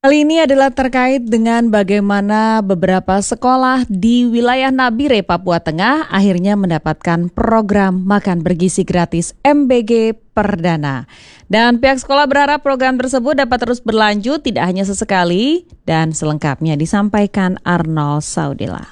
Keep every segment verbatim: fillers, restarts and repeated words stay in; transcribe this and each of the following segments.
Hal ini adalah terkait dengan bagaimana beberapa sekolah di wilayah Nabire, Papua Tengah akhirnya mendapatkan program makan bergizi gratis M B G perdana. Dan pihak sekolah berharap program tersebut dapat terus berlanjut tidak hanya sesekali dan selengkapnya disampaikan Arnold Saudila.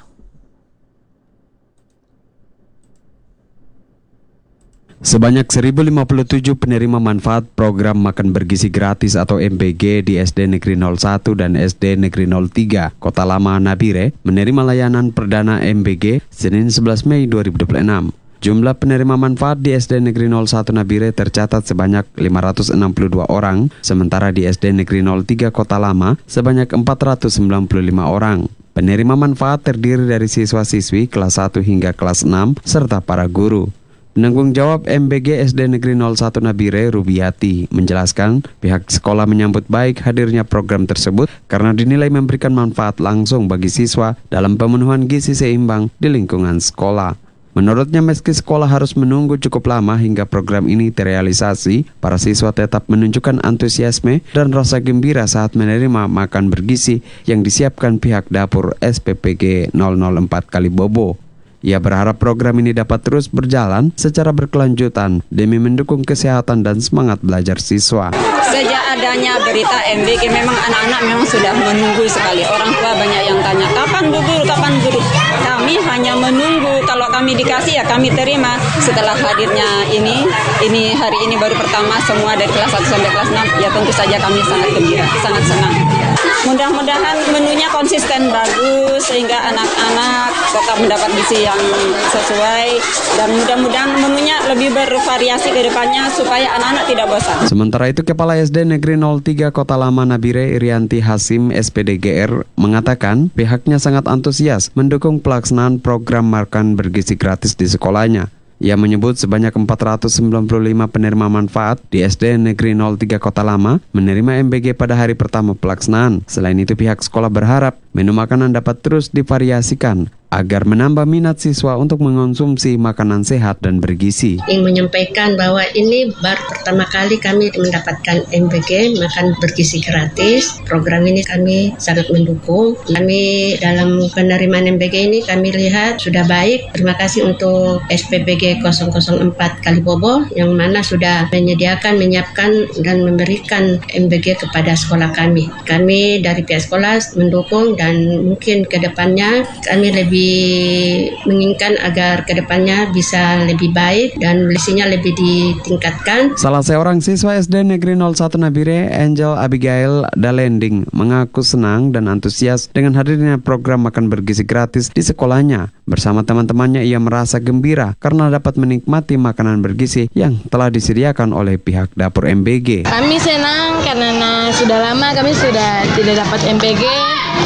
Sebanyak seribu lima puluh tujuh penerima manfaat program makan bergizi gratis atau M B G di S D Negeri nol satu dan S D Negeri nol tiga Kota Lama Nabire menerima layanan perdana M B G Senin sebelas Mei dua ribu dua puluh enam. Jumlah penerima manfaat di S D Negeri nol satu Nabire tercatat sebanyak lima ratus enam puluh dua orang, sementara di S D Negeri nol tiga Kota Lama sebanyak empat ratus sembilan puluh lima orang. Penerima manfaat terdiri dari siswa-siswi kelas satu hingga kelas enam serta para guru. Penanggung jawab M B G S D Negeri nol satu Nabire, Rubiati, menjelaskan pihak sekolah menyambut baik hadirnya program tersebut karena dinilai memberikan manfaat langsung bagi siswa dalam pemenuhan gizi seimbang di lingkungan sekolah. Menurutnya meski sekolah harus menunggu cukup lama hingga program ini terrealisasi, para siswa tetap menunjukkan antusiasme dan rasa gembira saat menerima makan bergizi yang disiapkan pihak dapur S P P G nol nol empat Kalibobo. Ia berharap program ini dapat terus berjalan secara berkelanjutan demi mendukung kesehatan dan semangat belajar siswa. Sejak adanya berita M B G memang anak-anak memang sudah menunggu sekali. Orang tua banyak yang tanya, kapan Bu Guru, kapan Guru? Kami hanya menunggu, kalau kami dikasih ya kami terima. Setelah hadirnya ini, ini hari ini baru pertama semua dari kelas satu sampai kelas enam, ya tentu saja kami sangat gembira, sangat senang. Mudah-mudahan menunya konsisten bagus sehingga anak-anak tetap mendapat gizi yang sesuai dan mudah-mudahan menunya lebih bervariasi ke depannya supaya anak-anak tidak bosan. Sementara itu Kepala S D Negeri nol tiga Kota Lama Nabire, Irianti Hasim S P D G R, mengatakan pihaknya sangat antusias mendukung pelaksanaan program makan bergizi gratis di sekolahnya. Ia menyebut sebanyak empat ratus sembilan puluh lima penerima manfaat di S D Negeri nol tiga Kota Lama menerima M B G pada hari pertama pelaksanaan. Selain itu pihak sekolah berharap menu makanan dapat terus divariasikan agar menambah minat siswa untuk mengonsumsi makanan sehat dan bergizi. Ingin menyampaikan bahwa ini baru pertama kali kami mendapatkan M B G makan bergizi gratis. Program ini kami sangat mendukung. Kami dalam penerimaan M B G ini kami lihat sudah baik. Terima kasih untuk S P B G nol nol empat Kalibobo yang mana sudah menyediakan, menyiapkan dan memberikan M B G kepada sekolah kami. Kami dari pihak sekolah mendukung dan mungkin ke depannya kami lebih menginginkan agar kedepannya bisa lebih baik dan nulisnya lebih ditingkatkan. Salah seorang siswa S D Negeri nol satu Nabire, Angel Abigail Dalending, mengaku senang dan antusias dengan hadirnya program makan bergizi gratis di sekolahnya. Bersama teman-temannya ia merasa gembira karena dapat menikmati makanan bergizi yang telah disediakan oleh pihak dapur M B G. Kami senang karena sudah lama kami sudah tidak dapat M B G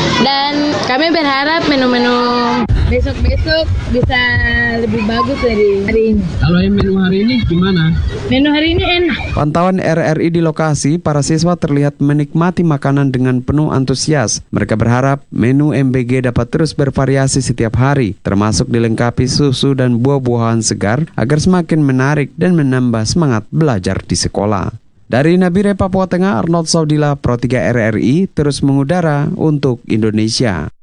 dan kami berharap menu-menu besok-besok bisa lebih bagus dari hari ini. Kalau yang menu hari ini gimana? Menu hari ini enak. Pantauan R R I di lokasi, para siswa terlihat menikmati makanan dengan penuh antusias. Mereka berharap menu M B G dapat terus bervariasi setiap hari, termasuk dilengkapi susu dan buah-buahan segar agar semakin menarik dan menambah semangat belajar di sekolah. Dari Nabire, Papua Tengah, Arnold Saudila, Pro tiga R R I, terus mengudara untuk Indonesia.